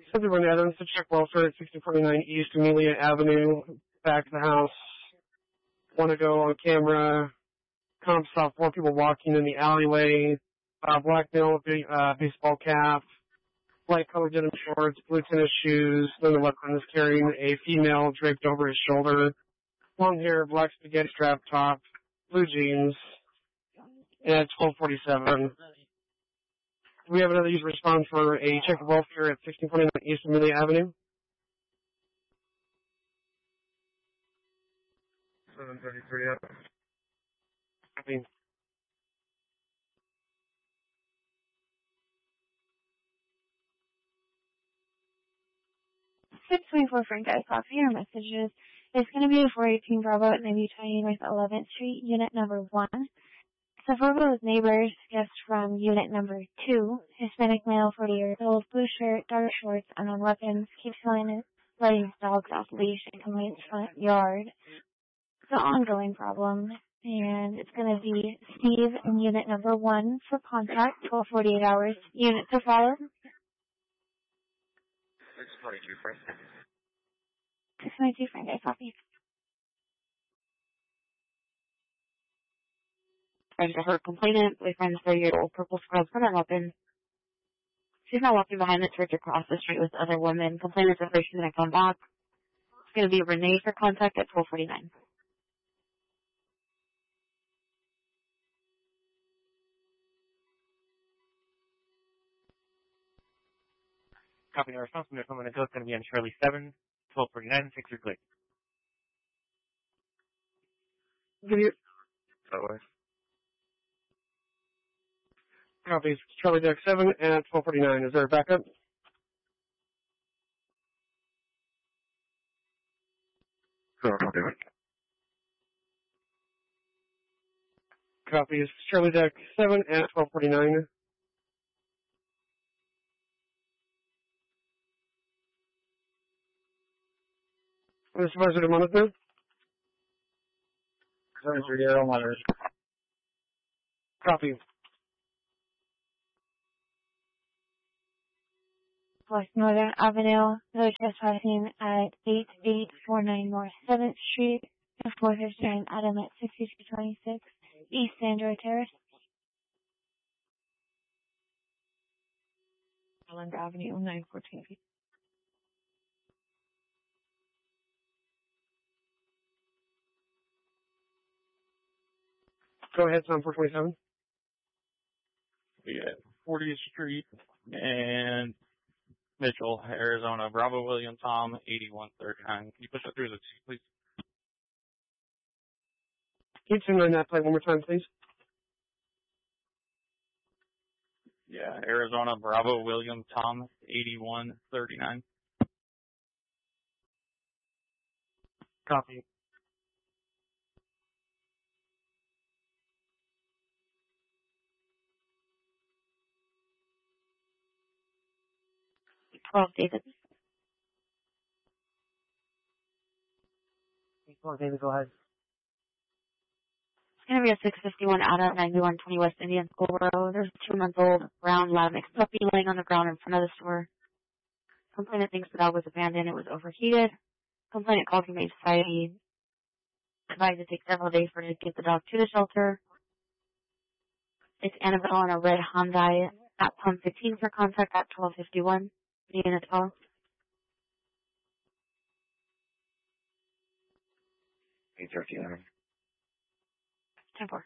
Everyone Adams to check welfare at 6049 East Amelia Avenue, back of the house. Want to go on camera. Comp saw 4 people walking in the alleyway. Black male, baseball cap, light colored denim shorts, blue tennis shoes. Then the left one is carrying a female draped over his shoulder. Long hair, black spaghetti strap top, blue jeans. And at 1247. We have another user response for a check of welfare at 1649 East Amelia Avenue. 733 up. Copy. 624 Frank I Coffee. Your messages. It's going to be a 418 Bravo at 9020 North 11th Street, unit number 1. Suburban with neighbors, guest from unit number 2. Hispanic male, 40 years old, blue shirt, dark shorts, unknown weapons, keeps letting his dogs off leash in complaints front yard. It's an ongoing problem, and it's going to be Steve in unit number 1 for contact, 1248 hours. Unit to follow. 622 Frank. 622 Frank, I copy. Friends of her complainant, boyfriend's 30-year-old purple scrubs, unknown weapon. She's not walking behind the church across the street with other women. Complainant's afraid she's going to come back. It's going to be Renee for contact at 1249. Copy the response from the phone. It's going to be on Shirley 7, 1249, 6 are click. Give you. That way. Copies. Charlie Deck 7 at 1249. Is there a backup? Sure, I'll do it. Copies. Charlie Deck 7 at 1249. The supervisor to monitor. 730 monitor. Copy. West Northern Avenue, no trespassing at 8849 North 7th Street, and 459 Adam at 6226 East Sandra Terrace. Island Avenue, 914 feet. Go ahead, Tom 427. We got 40th Street and Mitchell, Arizona. Bravo, William, Tom, 8139. Can you push that through the two, please? Can you turn on that plate one more time, please? Yeah, Arizona, Bravo, William, Tom, 8139. Copy. David. David, go ahead. It's going to be a 651 Adam, 9120 West Indian School Road. There's a 2-month-old brown lab mixed puppy laying on the ground in front of the store. Complainant thinks the dog was abandoned. It was overheated. Complainant called Humane Society. Advised it take several days for her to get the dog to the shelter. It's Annabelle on a red Hyundai at pump 15 for contact at 1251. Unit 12. 839. 10-4.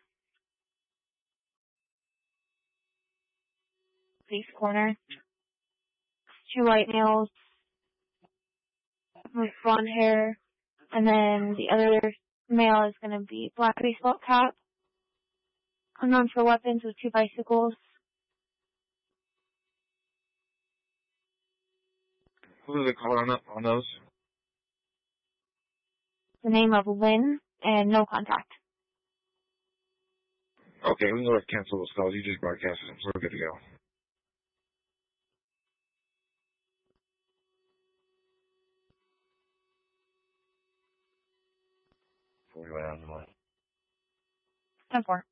Police corner. 2 white nails with blonde hair. And then the other male is going to be black baseball cap. Unknown for weapons with 2 bicycles. Who do they call on those? The name of Lynn and no contact. Okay, we can go ahead and cancel those calls. You just broadcast them, so we're good to go. Before we went on the line. 10-4.